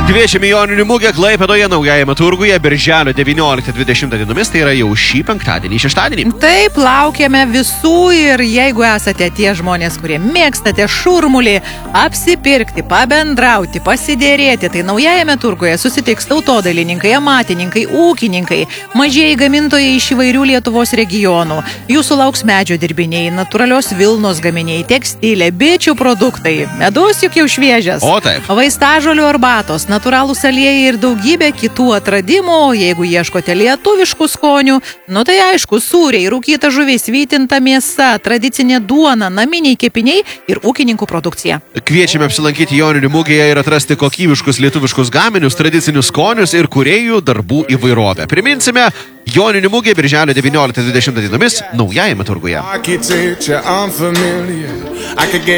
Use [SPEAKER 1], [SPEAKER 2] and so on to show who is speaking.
[SPEAKER 1] Kviečiame Joninių mugę Klaipėdoje naujajame turguje birželio 19-20 dienomis, tai yra jau šį penktadienį, šeštadienį.
[SPEAKER 2] Taip, laukiame visų ir jeigu esate tie žmonės, kurie mėgstate šurmulį, apsipirkti, pabendrauti, pasidėrėti, tai naujajame turguje susitiks tautodailininkai, amatininkai, ūkininkai, mažieji gamintojai iš įvairių Lietuvos regionų. Jūsų lauks medžio dirbiniai, natūralios vilnos gaminiai, tekstilė, bičių produktai, medus juk jau šviežias.
[SPEAKER 1] O taip.
[SPEAKER 2] Vaistažolių arbatos, natūralūs aliejai ir daugybė kitų atradimų. Jeigu ieškote lietuviškų skonių, tai aišku, sūriai, rūkyta žuvis, vytinta mėsa, tradicinė duona, naminiai kepiniai ir ūkininkų produkcija.
[SPEAKER 1] Kviečiame apsilankyti Joninių mugėje ir atrasti kokybiškus lietuviškus gaminius, tradicinius skonius ir kūrėjų darbų įvairovę. Priminsime, Joninių mugė birželio 19-20 dienomis naujajame turguje.